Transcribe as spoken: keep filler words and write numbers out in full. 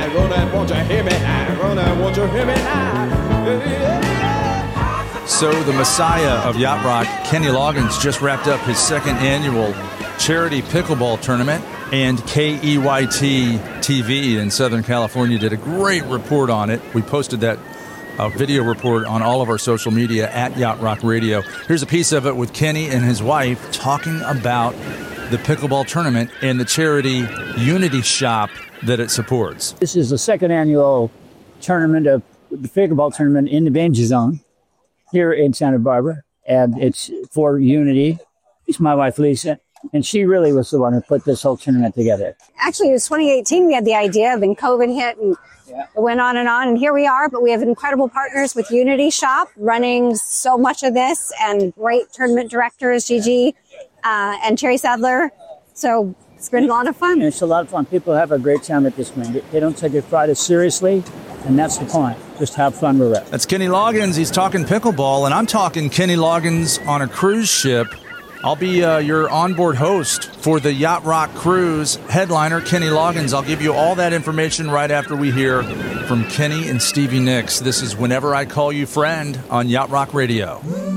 Gonna want you hear me now. Gonna want you hear me now. So the Messiah of Yacht Rock, Kenny Loggins, just wrapped up his second annual charity pickleball tournament, and K E Y T T V in Southern California did a great report on it. We posted that uh, video report on all of our social media at Yacht Rock Radio. Here's a piece of it with Kenny and his wife talking about the pickleball tournament and the charity Unity Shop that it supports. This is the second annual tournament of the pickleball tournament in the Danger Zone here in Santa Barbara, and it's for Unity. It's my wife, Lisa, and she really was the one who put this whole tournament together. Actually, it was twenty eighteen we had the idea, then COVID hit, and yeah. It went on and on, and here we are, but we have incredible partners with Unity Shop running so much of this, and great tournament directors, Gigi uh, and Terry Sadler, so it's been a lot of fun. And it's a lot of fun. People have a great time at this thing. They don't take it Friday seriously, and that's the point. Just have fun with it. That's Kenny Loggins. He's talking pickleball, and I'm talking Kenny Loggins on a cruise ship. I'll be uh, your onboard host for the Yacht Rock Cruise. Headliner, Kenny Loggins. I'll give you all that information right after we hear from Kenny and Stevie Nicks. This is Whenever I Call You Friend on Yacht Rock Radio.